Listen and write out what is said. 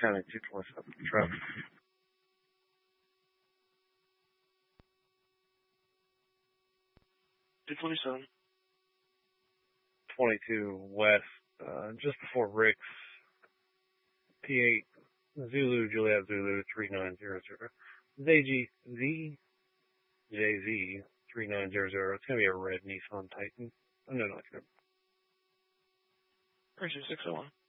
County 227 truck. 227. 22 West, just before Rick's. P8 Zulu Juliet Zulu 3900. ZGZ JZ 3900. It's gonna be a red Nissan Titan. Oh, no, not good. Purchase 601.